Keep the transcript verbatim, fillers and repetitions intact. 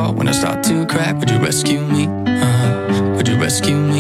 fall when I start to crack? Would you rescue me? Uh-huh. Would you rescue me?